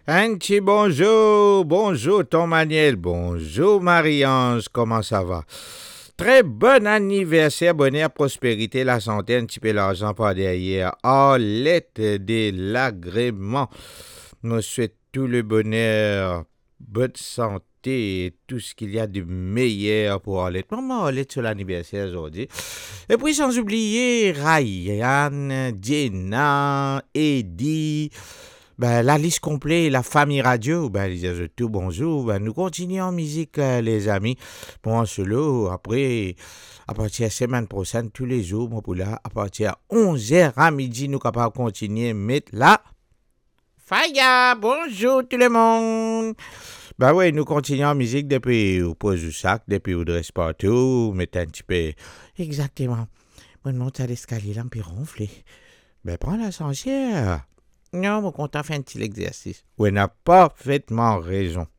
Un petit bonjour, bonjour Tom Maniel, bonjour Marie-Ange, comment ça va? Très bon anniversaire, bonheur, prospérité, la santé, un petit peu l'argent par derrière. Oh, l'aide de l'agrément. Nous souhaite tout le bonheur, bonne santé et tout ce qu'il y a de meilleur pour Arlette. Maman Arlette sur l'anniversaire aujourd'hui. Et puis sans oublier Ryan, Jenna, Eddie. Ben, la liste complète, la famille radio, ben, ils disent tout bonjour. Ben, nous continuons en musique, les amis. Pour en solo, après, à partir de la semaine prochaine, tous les jours, mon poula, à partir de 11h à midi, nous capables de continuer à mettre la Faya. Bonjour tout le monde. Ben oui, nous continuons en musique depuis au pose du sac, depuis au dress partout, mettez un petit peu. Exactement. Moi, je monte à l'escalier, là, puis ronfler. Ben, prends l'ascenseur. Non, mon content fait un petit exercice. Oui, on a parfaitement raison.